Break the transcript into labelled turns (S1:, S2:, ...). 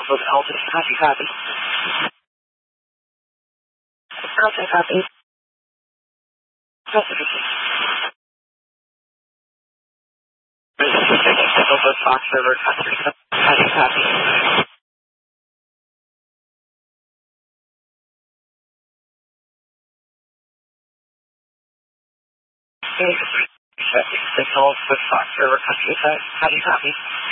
S1: Both Altus copy. Altus copy. Specification. Both Fox server copy. Signal with Fox server copy.